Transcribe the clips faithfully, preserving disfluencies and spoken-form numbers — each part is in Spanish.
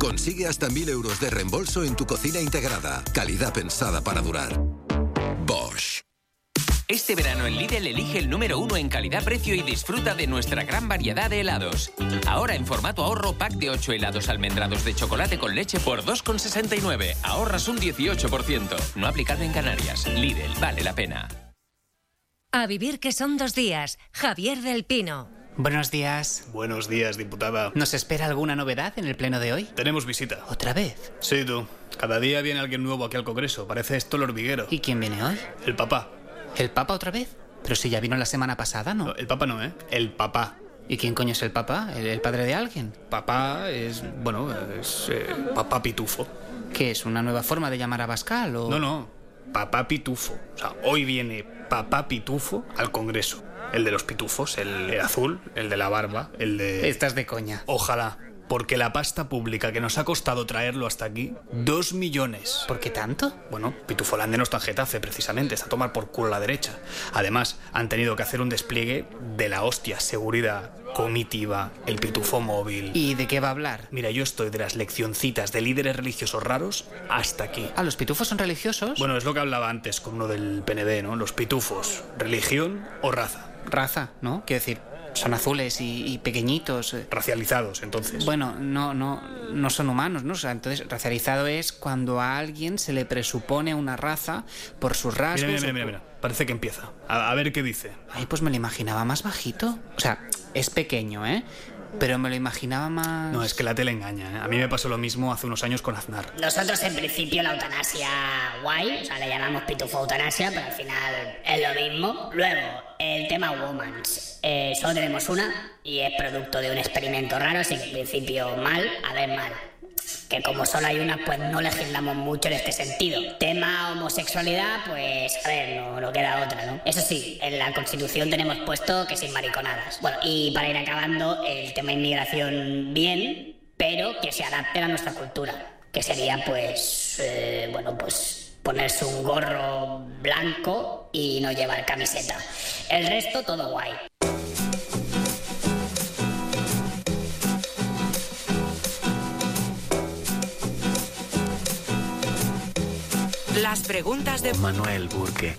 Consigue hasta mil euros de reembolso en tu cocina integrada. Calidad pensada para durar. Bosch. Este verano en Lidl elige el número uno en calidad-precio y disfruta de nuestra gran variedad de helados. Ahora en formato ahorro, pack de ocho helados almendrados de chocolate con leche por dos con sesenta y nueve. Ahorras un dieciocho por ciento. No aplicado en Canarias. Lidl, vale la pena. A vivir que son dos días. Javier del Pino. Buenos días. Buenos días, diputada. ¿Nos espera alguna novedad en el pleno de hoy? Tenemos visita. ¿Otra vez? Sí, tú. Cada día viene alguien nuevo aquí al Congreso. Parece esto el hormiguero. ¿Y quién viene hoy? El papá. ¿El Papa otra vez? Pero si ya vino la semana pasada, ¿no? No, el Papa no, ¿eh? El papá. ¿Y quién coño es el Papa? ¿El, el padre de alguien? Papá es... bueno, es... Eh, papá Pitufo. ¿Qué es? ¿Una nueva forma de llamar a Abascal o...? No, no. Papá Pitufo. O sea, hoy viene Papá Pitufo al Congreso. El de los pitufos, el, el azul, el de la barba, el de... Estás de coña. Ojalá. Porque la pasta pública que nos ha costado traerlo hasta aquí, dos millones. ¿Por qué tanto? Bueno, Pitufolande no está en Getafe, precisamente, está a tomar por culo a la derecha. Además, han tenido que hacer un despliegue de la hostia, seguridad, comitiva, el pitufo móvil. ¿Y de qué va a hablar? Mira, yo estoy de las leccioncitas de líderes religiosos raros hasta aquí. ¿Ah, los pitufos son religiosos? Bueno, es lo que hablaba antes con uno del P N V, ¿no? Los pitufos, religión o raza. Raza, ¿no? Quiero decir... Son azules y, y pequeñitos. Racializados, entonces. Bueno, no, no, no son humanos, ¿no? O sea, entonces, racializado es cuando a alguien se le presupone una raza por sus rasgos. Mira, mira, mira, mira, mira. Parece que empieza. A, a ver qué dice. Ay, pues me lo imaginaba más bajito. O sea, es pequeño, ¿eh? Pero me lo imaginaba más... No, es que la tele engaña, ¿eh? A mí me pasó lo mismo hace unos años con Aznar. Nosotros en principio la eutanasia guay, o sea, le llamamos pitufo eutanasia, pero al final es lo mismo. Luego, el tema Womans. Eh, solo tenemos una y es producto de un experimento raro, así que en principio mal, a ver mal. Que como solo hay una, pues no legislamos mucho en este sentido. Tema homosexualidad, pues a ver, no, no queda otra, ¿no? Eso sí, en la Constitución tenemos puesto que sin mariconadas. Bueno, y para ir acabando, el tema inmigración bien, pero que se adapte a nuestra cultura. Que sería, pues, eh, bueno, pues ponerse un gorro blanco y no llevar camiseta. El resto, todo guay. Las preguntas de Manuel Burke.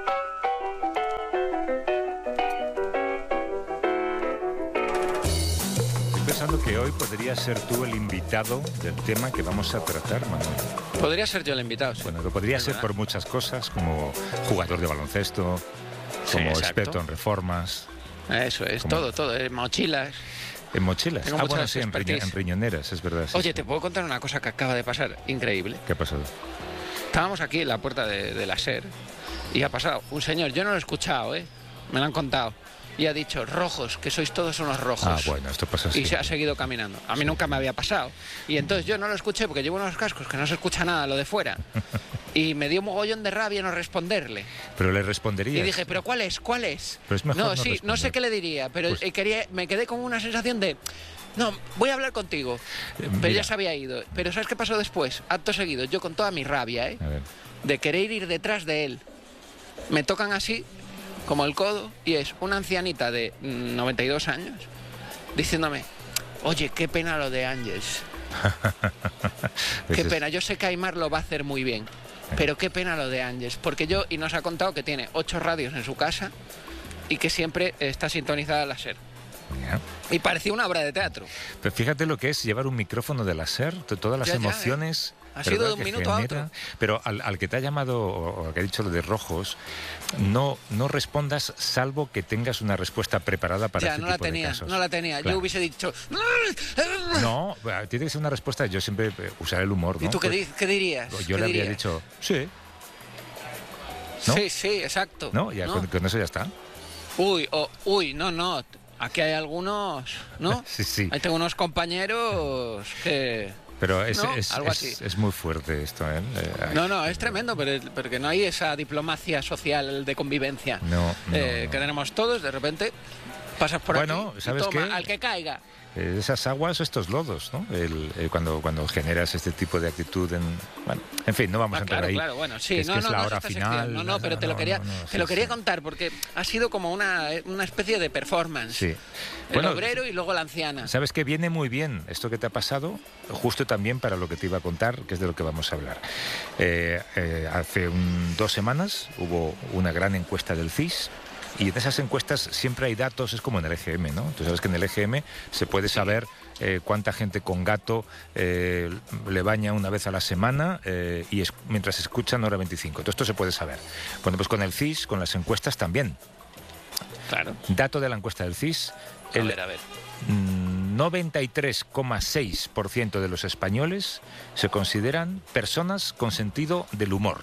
Estoy pensando que hoy podrías ser tú el invitado del tema que vamos a tratar, Manuel. Podría ser yo el invitado, sí. Bueno, lo podría ser por muchas cosas, como jugador de baloncesto, Sí, como exacto. experto en reformas. Eso es, Como- todo, todo. eh, mochilas. En mochilas. Tengo Ah, muchas bueno, sí, en, riño- expertise. en riñoneras, es verdad. sí, Oye, sí. te puedo contar una cosa que acaba de pasar, increíble. ¿Qué ha pasado? Estábamos aquí en la puerta de, de la SER y ha pasado un señor, yo no lo he escuchado, ¿eh? Me lo han contado. Y ha dicho, rojos, que sois todos unos rojos. Ah, bueno, esto pasa así. Y se ha seguido caminando. A mí nunca me había pasado. Y entonces yo no lo escuché porque llevo unos cascos que no se escucha nada lo de fuera. Y me dio mogollón de rabia no responderle. Pero le responderías. Y dije, ¿pero cuál es? ¿Cuál es? Pero es mejor no, no sí, no responder. sé qué le diría, pero Pues- eh, quería, me quedé con una sensación de... No, voy a hablar contigo. Eh, Pero mira. ya se había ido. Pero ¿sabes qué pasó después? Acto seguido, yo con toda mi rabia, ¿eh? A ver. De querer ir detrás de él. Me tocan así, como el codo, y es una ancianita de mm, noventa y dos años diciéndome, oye, qué pena lo de Ángels. Qué Ese es- pena, yo sé que Aymar lo va a hacer muy bien, pero qué pena lo de Ángels, porque yo, y nos ha contado que tiene ocho radios en su casa y que siempre está sintonizada la SER. Ya. Y parecía una obra de teatro. Pero fíjate lo que es llevar un micrófono de la SER, t- todas las Ya, ya, emociones. Ha sido ¿verdad? de un que minuto a genera. otro. Pero al, al que te ha llamado o, o al que ha dicho lo de rojos, no, no respondas salvo que tengas una respuesta preparada para Ya, este no la tipo de tenía, casos. no la tenía. Claro. Yo hubiese dicho... No, tiene que ser una respuesta. Yo siempre eh, usar el humor, ¿no? ¿Y tú qué, Pues, di- qué dirías? yo ¿Qué le habría dirías? dicho, sí. ¿no? Sí, sí, exacto. ¿No? Ya ¿No? Con, con eso ya está. Uy, oh, uy, no, no. Aquí hay algunos, ¿no? Sí, sí. Ahí tengo unos compañeros que... Pero es, ¿No? es, Algo es- así. es muy fuerte esto, ¿eh? Eh, No, no, es tremendo, pero porque no hay esa diplomacia social de convivencia No, no, eh, no. que tenemos todos, de repente... Pasas por Bueno, aquí ¿sabes y toma, qué? al que caiga. Eh, esas aguas, estos lodos, ¿no? El, eh, cuando, cuando generas este tipo de actitud en... Bueno, en fin, no vamos Ah, a entrar claro, ahí. claro, bueno, sí, que es, no, que no, es la no es hora esta final. sección. No, no, pero te lo quería, no, no, te sí, lo quería sí. contar porque ha sido como una, una especie de performance. Sí. El Bueno, obrero y luego la anciana. ¿sabes qué? Viene muy bien esto que te ha pasado, justo también para lo que te iba a contar, que es de lo que vamos a hablar. Eh, eh, hace un- dos semanas hubo una gran encuesta del C I S. Y en esas encuestas siempre hay datos, es como en el E G M, ¿no? Tú sabes que en el E G M se puede saber eh, cuánta gente con gato eh, le baña una vez a la semana eh, y es, mientras escuchan hora veinticinco. Todo esto se puede saber. Bueno, pues con el C I S, con las encuestas también. Claro. Dato de la encuesta del C I S. A El, ver, a ver. mm, noventa y tres coma seis por ciento de los españoles se consideran personas con sentido del humor.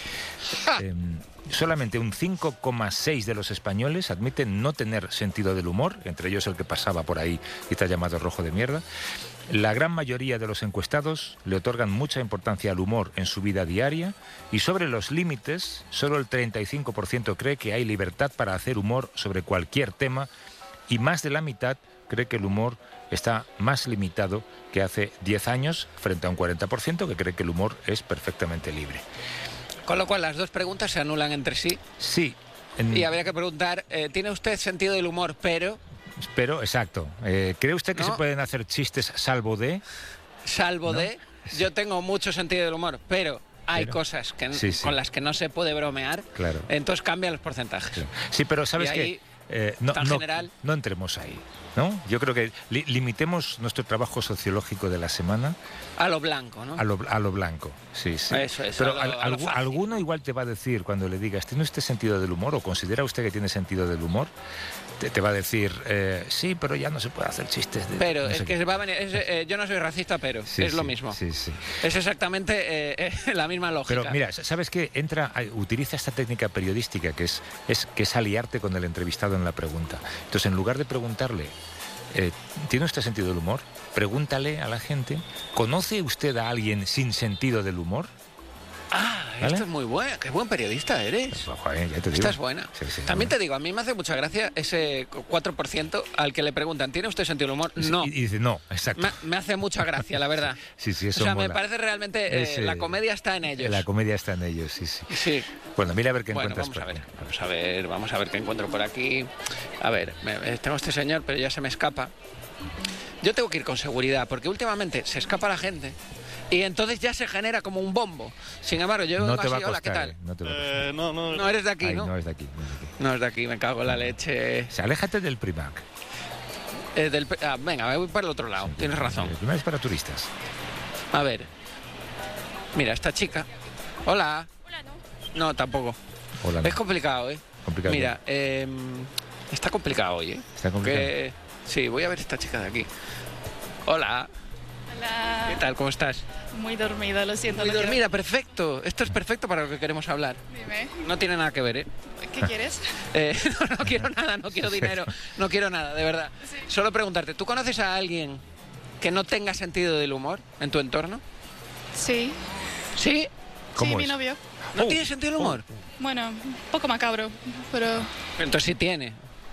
Eh, solamente un cinco coma seis de los españoles admiten no tener sentido del humor, entre ellos el que pasaba por ahí y te ha llamado rojo de mierda. La gran mayoría de los encuestados le otorgan mucha importancia al humor en su vida diaria y sobre los límites, solo el treinta y cinco por ciento cree que hay libertad para hacer humor sobre cualquier tema y más de la mitad cree que el humor está más limitado que hace diez años frente a un cuarenta por ciento que cree que el humor es perfectamente libre. Con lo cual las dos preguntas se anulan entre sí. Sí. En... Y habría que preguntar, eh, ¿tiene usted sentido del humor, pero...? Pero, exacto. Eh, ¿Cree usted que ¿No? se pueden hacer chistes salvo de...? Salvo ¿No? de... Yo tengo mucho sentido del humor, pero hay Pero- cosas que, Sí, sí. con las que no se puede bromear. Claro. Entonces cambian los porcentajes. Sí, pero ¿sabes Y qué? ahí, Eh, no, tan no- general. no entremos ahí, ¿no? Yo creo que li- limitemos nuestro trabajo sociológico de la semana A lo blanco, ¿no? a lo, a lo blanco. Sí, sí. Eso es, Pero a lo- al- a lo algu- fácil. alguno igual te va a decir cuando le digas, ¿tiene usted sentido del humor o considera usted que tiene sentido del humor? Te, te va a decir, eh, sí, pero ya no se puede hacer chistes de... Pero no es sé que qué". se va a venir... es, eh, yo no soy racista, pero Sí, es lo sí, mismo. Sí, sí. Es exactamente eh, eh, la misma lógica. Pero mira, ¿sabes qué? Entra, a- utiliza esta técnica periodística que es, es, que es aliarte con el entrevistado en la pregunta. Entonces, en lugar de preguntarle, eh, ¿tiene usted sentido del humor? Pregúntale a la gente, ¿conoce usted a alguien sin sentido del humor? Ah, ¿Vale? esto es muy bueno. Qué buen periodista eres. Pues, joder, ya te digo. Esta es buena. Sí, sí, También no. te digo, a mí me hace mucha gracia ese cuatro por ciento al que le preguntan, ¿tiene usted sentido del humor? Sí, No. Y, y dice, no, exacto. Me, me hace mucha gracia, la verdad. Sí, sí, O eso sea, me mola. parece realmente... eh, Ese- la comedia está en ellos. La comedia está en ellos, sí, sí. Sí. Bueno, mira a ver qué Bueno, encuentras vamos a por ver, aquí. vamos a ver, vamos a ver qué encuentro por aquí. A ver, me- eh, tengo este señor, pero ya se me escapa. Yo tengo que ir con seguridad, porque últimamente se escapa la gente y entonces ya se genera como un bombo. Sin embargo, yo No vengo te va a así, hola, ¿qué costar, tal? eh, no te va a costar. no, no, No eres de aquí, Ay, ¿no? no es de aquí, no es de aquí. No es de aquí, me cago en la leche. O sea, aléjate del Primark. Eh, del pe- ah, venga, me voy para el otro lado, tienes razón. El Primark es para turistas. A ver. Mira, esta chica. Hola. Hola, no. No, tampoco. Hola, no. Es complicado, ¿eh? Complicado. Mira, eh, está complicado hoy, ¿eh? Está complicado. Que- sí, voy a ver esta chica de aquí. Hola, Hola. ¿qué tal? ¿Cómo estás? Muy dormida, lo siento. Muy no quiero- dormida, perfecto. Esto es perfecto para lo que queremos hablar. Dime, No tiene nada que ver, ¿eh? ¿qué quieres? Eh, no, no quiero nada, no quiero dinero, no quiero nada, de verdad. Sí. Solo preguntarte, ¿tú conoces a alguien que no tenga sentido del humor en tu entorno? Sí, ¿Sí? ¿Cómo sí, mi es? novio. ¿No Oh. tiene sentido del humor? Bueno, un poco macabro, pero Entonces sí tiene.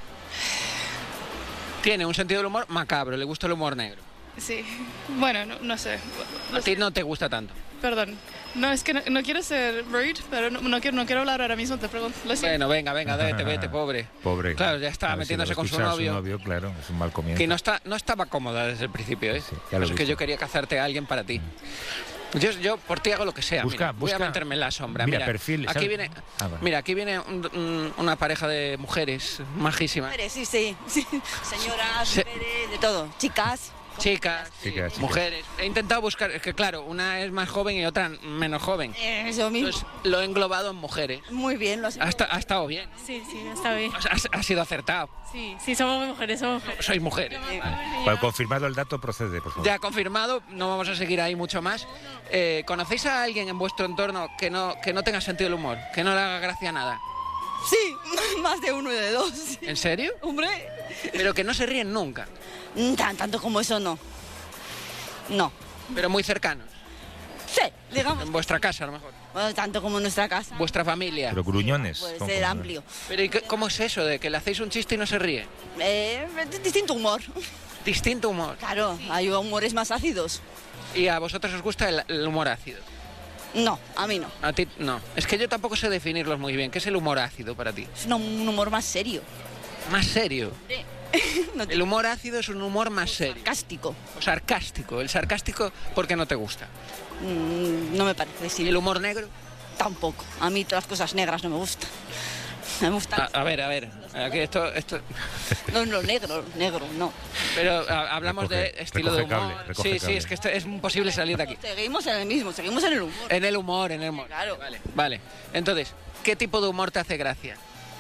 Tiene un sentido del humor macabro, le gusta el humor negro. sí. Bueno, no, no sé. A ti no te gusta tanto. Perdón. No, es que no, no quiero ser rude, pero no, no quiero, no quiero hablar ahora mismo, te pregunto. Lo siento. Bueno, venga, venga, vete, vete, pobre. Pobre. Claro, ya está A ver si metiéndose lo con su escucha novio. su novio, claro, es un mal comienzo. Que no, está, no estaba cómoda desde el principio, ¿eh? Sí, ya lo he es que visto. yo quería cazarte a alguien para ti. Yo, yo por ti hago lo que sea. Busca- mira, voy busca- a meterme en la sombra. mira, Mira, perfil, Aquí ¿sabes? viene, Ah, vale. mira, aquí viene un- un- una pareja de mujeres majísimas. Sí, sí, sí. Señoras, Se- mujeres, de todo. Chicas. Chicas, Chicas, chicas. mujeres. He intentado buscar, es que claro, una es más joven y otra menos joven. Eh, Eso mismo. Entonces lo he englobado en mujeres. Muy bien, lo has Ha, esta- ha estado bien. Sí, sí, está bien. Ha, ha sido acertado. Sí, sí, somos mujeres, somos mujeres. Sois mujeres. Bueno, confirmado el dato, procede, por favor. Ya confirmado, no vamos a seguir ahí mucho más. Eh, ¿Conocéis a alguien en vuestro entorno que no, que no tenga sentido del humor? Que no le haga gracia nada. Sí, más de uno y de dos. ¿En serio? Hombre. Pero que no se ríen nunca. Mm, Tan, tanto como eso no. No. Pero muy cercanos. Sí, digamos. En vuestra casa, a lo mejor. Bueno, tanto como en nuestra casa. Vuestra familia. Pero gruñones. Puede son ser como- amplio. Pero ¿y qué- cómo es eso de que le hacéis un chiste y no se ríe? Eh, distinto humor. Distinto humor. Claro, hay humores más ácidos. ¿Y a vosotros os gusta el, el humor ácido? No, a mí no. A ti no. Es que yo tampoco sé definirlos muy bien. ¿Qué es el humor ácido para ti? Es un, un humor más serio. Más serio. No te- El humor ácido es un humor más serio. Sarcástico. O sarcástico. El sarcástico, ¿por qué no te gusta? Mm, no me parece, ¿Y sí. el humor negro? Tampoco. A mí todas las cosas negras no me gustan. Me gustan. A, a ver, a ver. Aquí esto, esto... No, no, negro, negro, no. Pero a- hablamos Recoge- de estilo de recoge humor. cable, recoge sí, sí, cable. es que esto es imposible salir de aquí. Seguimos en el mismo, seguimos en el humor. En el humor, en el humor. Claro. Vale, vale. Entonces, ¿qué tipo de humor te hace gracia?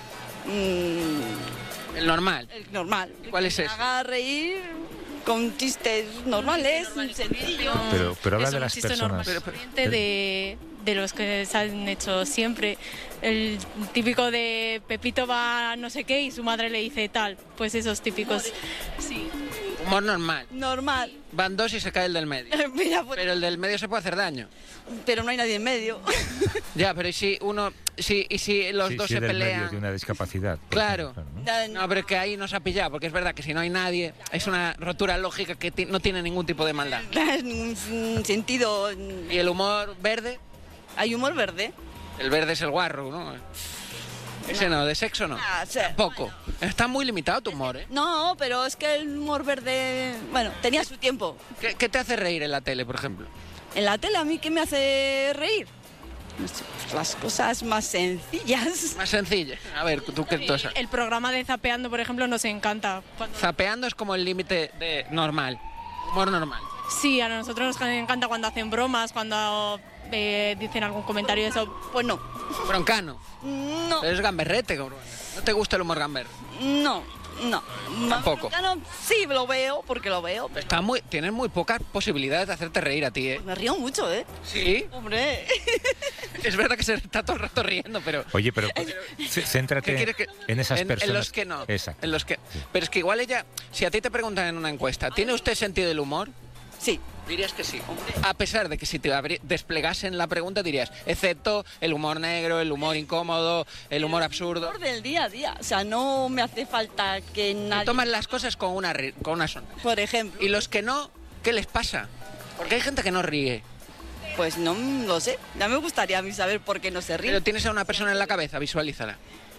Mm, El normal. el normal. ¿Cuál es Que me ese? haga reír con chistes normales, sencillos. Pero, pero habla Es de un las chiste personas. normalmente de, de los que se han hecho siempre. El típico de Pepito va a no sé qué y su madre le dice tal. Pues esos típicos. Sí. Humor normal. Normal. Van dos y se cae el del medio. Mira, pues, Pero el del medio se puede hacer daño. pero no hay nadie en medio. Ya, pero ¿y si uno... Si, y si los Sí, dos sí, se del medio pelean? de una discapacidad. por Claro. ejemplo, ¿no? No, pero es que ahí nos ha pillado, porque es verdad que si no hay nadie, es una rotura lógica que ti- no tiene ningún tipo de maldad. No hay ningún mm, sentido. Y el humor verde, Hay humor verde. el verde es el guarro, ¿no? Ese no, de sexo no. Ah, sí. Tampoco. Está muy limitado tu humor, ¿eh? No, pero es que el humor verde, bueno, tenía su tiempo. ¿Qué, qué te hace reír en la tele, por ejemplo? En la tele, ¿a mí qué me hace reír? No sé, pues las cosas más sencillas. Más sencilla. A ver, tú qué cosa. El programa de Zapeando, por ejemplo, nos encanta. Cuando- Zapeando es como el límite de normal. Humor normal. Sí, a nosotros nos encanta cuando hacen bromas, cuando eh, dicen algún comentario de eso. Pues no. Broncano. No, Pero es gamberrete, cabrón. ¿No te gusta el humor gamber? no, no. Tampoco. Americano, sí, lo veo, porque lo veo. Está muy, tienes muy pocas posibilidades de hacerte reír a ti, ¿eh? Me río mucho, ¿eh? Sí. Hombre. Es verdad que se está todo el rato riendo, pero... Oye, pero c- céntrate ¿Qué quieres que- en esas en, personas. en los que no. Exacto. En los que... Pero es que igual ella, si a ti te preguntan en una encuesta, ¿tiene usted sentido del humor? Sí. Dirías que sí. A pesar de que si te abri- desplegasen la pregunta dirías, excepto el humor negro, el humor incómodo, el humor absurdo. Humor del día a día. O sea, no me hace falta que Te nadie. toman las cosas con una, ri- con una sonrisa. Por ejemplo. Y los que no, ¿qué les pasa? Porque hay gente que no ríe. Pues no lo sé. Ya me gustaría a mí saber por qué no se ríe. Pero tienes a una persona en la cabeza, visualízala.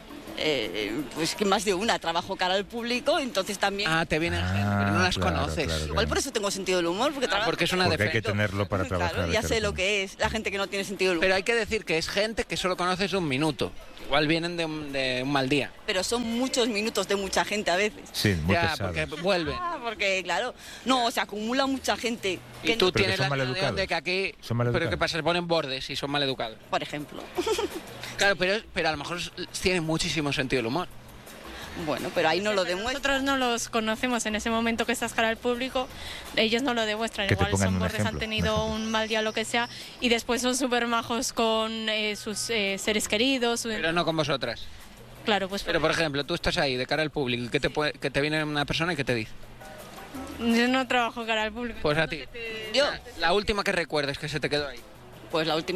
Eh, pues que más de una. Trabajo cara al público, entonces también. Ah, te vienen gente, pero no las claro, conoces. claro, Igual por eso tengo sentido del humor, porque Ah, trabajo. porque es una Porque hay que defecto. tenerlo para trabajar. Claro, ya de sé lo persona. que es la gente que no tiene sentido del humor. Pero hay que decir que es gente que solo conoces un minuto. Igual vienen de un, de un mal día. Pero son muchos minutos de mucha gente a veces. Sí, muy Ya, pesados. porque vuelven. Ah, porque claro, no, se acumula mucha gente. Y que tú no- Pero que tienes son la maleducados. sensación de que aquí... Son maleducados. Pero que pasa, se ponen bordes y son maleducados. Por ejemplo. Claro, pero, pero a lo mejor tienen muchísimo sentido el humor. Bueno, pero ahí no lo demuestra. Nosotros no los conocemos en ese momento que estás cara al público, ellos no lo demuestran. Que te Igual pongan son un bordes, han ejemplo, tenido un un mal día, lo que sea, y después son súper majos con eh, sus eh, seres queridos. su- Pero no con vosotras. Claro, pues Pero por ejemplo, tú estás ahí de cara al público y que te, puede- que te viene una persona y que te dice. yo no trabajo cara al público. Pues a ti. Yo, La última que recuerdes que se te quedó ahí. pues la última.